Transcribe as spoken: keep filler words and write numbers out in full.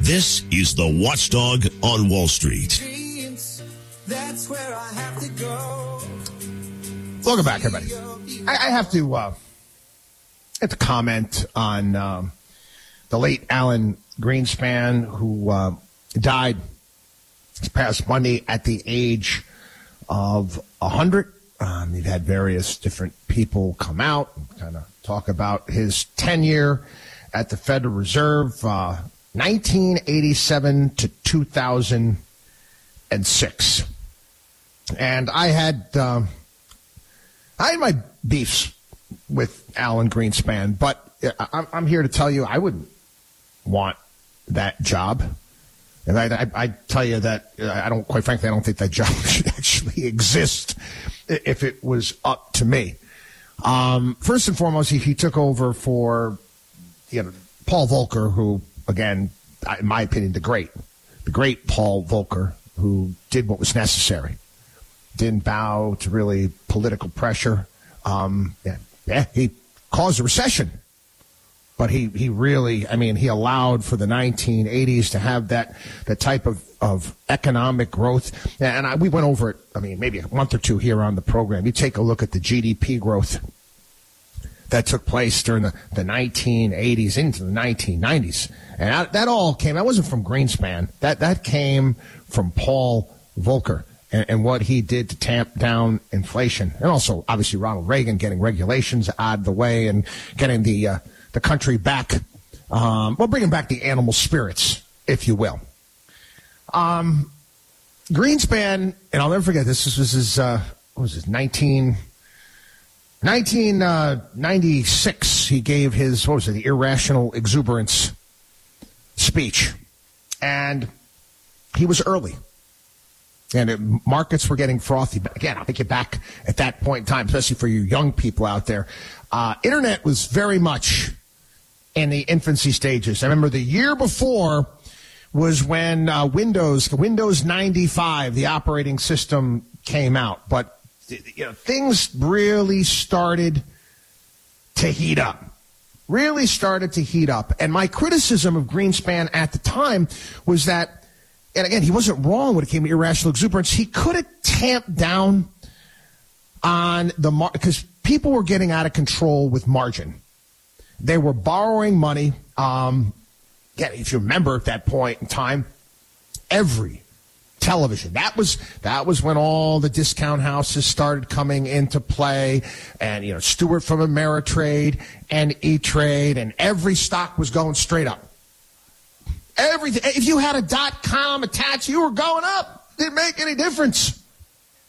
This is the Watchdog on Wall Street. That's where I have to go. Welcome back, everybody. I, I have to uh, have to comment on um, the late Alan Greenspan, who uh, died this past Monday at the age of one hundred. Um, you've had various different people come out and kind of talk about his tenure at the Federal Reserve, uh, nineteen eighty-seven to two thousand six. And I had um, I had my beefs with Alan Greenspan, but I'm, I'm here to tell you I wouldn't want that job. And I, I, I tell you that I don't, quite frankly, I don't think that job should actually exist if it was up to me. Um, first and foremost, he, he took over for, you know, Paul Volcker, who, again, in my opinion, the great, the great Paul Volcker, who did what was necessary, didn't bow to really political pressure. Um, yeah, yeah, he caused a recession. But he, he really, I mean, he allowed for the nineteen eighties to have that, that type of, of economic growth. And I, we went over it, I mean, maybe a month or two here on the program. You take a look at the G D P growth that took place during the, the nineteen eighties into the nineteen nineties. And that, that all came, that wasn't from Greenspan. That, that came from Paul Volcker and, and what he did to tamp down inflation. And also, obviously, Ronald Reagan getting regulations out of the way and getting the, uh, the country back, um, well, bringing back the animal spirits, if you will. Um, Greenspan, and I'll never forget this. This was his, uh, what was this, nineteen, nineteen ninety-six. He gave his, what was it, the irrational exuberance speech, and he was early. And it, markets were getting frothy. But again, I'll take you back at that point in time, especially for you young people out there. Uh, internet was very much in the infancy stages. I remember the year before was when uh, Windows, Windows ninety-five, the operating system, came out. But you know, things really started to heat up. Really started to heat up. And my criticism of Greenspan at the time was that, and again, he wasn't wrong when it came to irrational exuberance. He could have tamped down on the mar- because people were getting out of control with margin. They were borrowing money. Um, yeah, if you remember at that point in time, every television, that was that was when all the discount houses started coming into play, and you know, Stewart from Ameritrade and E-Trade, and every stock was going straight up. Everything. If you had a dot com attached, you were going up. Didn't make any difference.